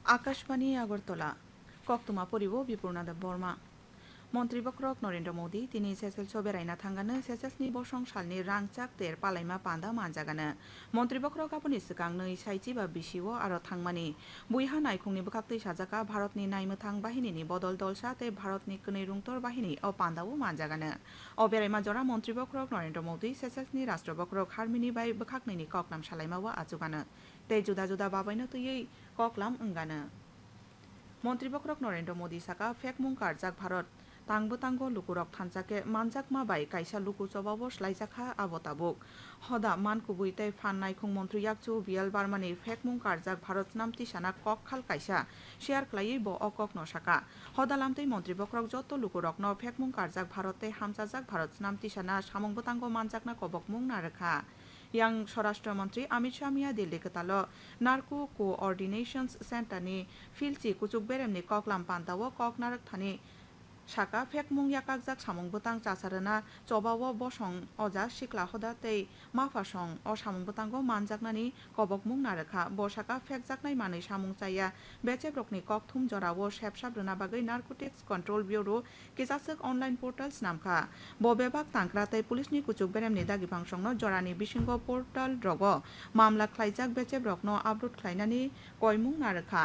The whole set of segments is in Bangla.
আকাশবাণী আগরতলা কক্তমা পরিব বিপূর্ণাদেব বর্মা মন্ত্রীবক্রক নরেন্দ্র মোদী তিনি সেসেলস বেড়াইনা থাঙ্গাनो सेसेल्सनि बसं सालनि रांचाक तेर पालाइमा पान्दा मानजागानो मन्त्रीबक्रक आबनि सिगां नै साइथि बा बिसिओ आरो थांमानि बुइहा नायखंनि बोखाक्तै साजाका भारतनि नायमोथां बाहिनीनि बदल दलसा ते भारतनि कनै रुंतर बाहिनी अ पान्दाओ मानजागानो अ बेरायमा जरा मन्त्रीबक्रक नरेंद्र मोदी सेसेल्सनि राष्ट्रबक्रक हारमिनि बाय बोखाक्नैनि ककलाम सालाइमाओ आजुगानो ते जुदा जुदा बाबायनो तैयै ककलाम ओंगानो मन्त्रीबक्रक नरेंद्र मोदी साका फेकमुं कारजाक भारत तांबो लुकुरक थानजाके मानजाकमा बाय काइसा लुकु चबाबो स्लाइजाखा आबताबुक हदा मानकुबुइ तै फान नायखुं मन्त्री याकचु बियाल बारमानि फेकमुं कारजाक भारत नामति साना कक खाल काइसा शेयार ख्लायै ब अकक न साका हदा लामतै मन्त्रीबक्रक जत लुकुरक न फेकमुं कारजाक भारतै हामजाजाक भारत नामति साना सामंबतांगो मानजाकना कबकमुं नारखा yang স্বরাষ্ট্র মন্ত্রী অমিত শাহ মিয়া দিল্লি কতাল নার্কো কোঅর্ডিনেশনস সেন্টারনি ফিলচি কুচুক বেরেমনি ককলাম পান্তাও কক নারক থানি সাকা ফেকমুং ইয়াকাকজাক সামং বতাং চাসারনা চবাও বসং অজা সিকলা হদা তৈ মাফাসং অ সামং বতাঙ্গো মানজাকনানি কবকমুং নারখা বসাকা ফেকজাকনাই মাनै সামং চাইয়া বেচেব্রকনি ককথুম জরাও সেবসাবরনা বাগৈ নার্কোটিক্স কন্ট্रोल ब्यूरो किजासक অনলাইন পোর্টালস নামখা ববেবাক তাংক্রা তৈ পুলিশনি কুচুক বেরেমনি দাগিভাং সংনো জরানি বিসিঙ্গ পোর্টাল রগ মামলা খ্লাইজাক বেচেব্রকনো আপলোড খ্লাইনানি কয়मुं नारखा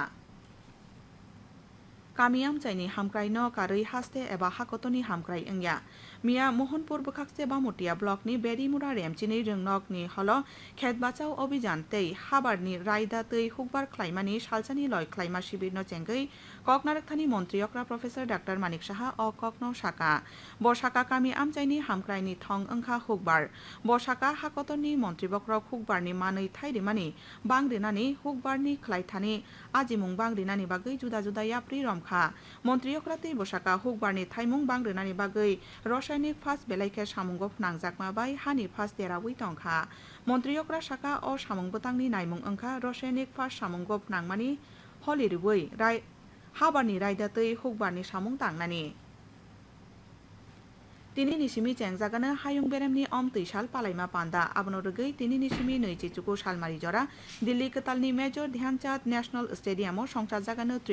कामियाम चाइनि हामक्राइनो कारै हास्ते एबा हाकतनि हामक्राइ ओंया मिया मोहनपुर बोखाक्से बामटिया ब्लकनि बेरिमुरा रेमचिनि रोंनकनि हल खेत बाचाव अभियान तै हाबारनि रायदा तै हुकबार ख्लाइमानि सालसानि लय ख्लाइमा शिबिरनो चेंगै ककनारकथानि मन्त्री अक्रा प्रोफेसर डाक्टर मानिक साहा अ ककनो साका बसाका कामियाम चाइनि हामक्राइनि थं ओंखा हुकबार बसाका हाकतनि मन्त्री बक्रक हुकबारनि मानै थाइरिमानि बांग्रिनानि हुकबारनि ख्लाइथानि आजिमुं बांग्रिनानि बागै जुदा जुदा याप्रि रमखा मन्त्री अक्रातै बसाका हुकबारनि थाइमुं बांग्रिनानि बागै रासायनिक फास बेलाइखे सामुंगो नांजाकमाबाय हानि फास देरावै तंखा मन्त्री अक्रा साका अ सामुं बोतांनि नायमुं ओंखा रासायनिक फास सामुंगो नांमानि हलिरबै हाबारनि रायदातै हुकबारनि सामुं तांनानि তিনি নিসিমি চেংজাগানো হায়ুং বেরেমনি অম তৈশাল পালাইমা পান্ডা আবনো রগৈ তিনি নিসিমি নৈচিচুকু সালমারি জরা দিল্লি কতালনি মেজর ধ্যানচাঁদ ন্যাশনাল স্টেডিয়ামও সংসার জাগানো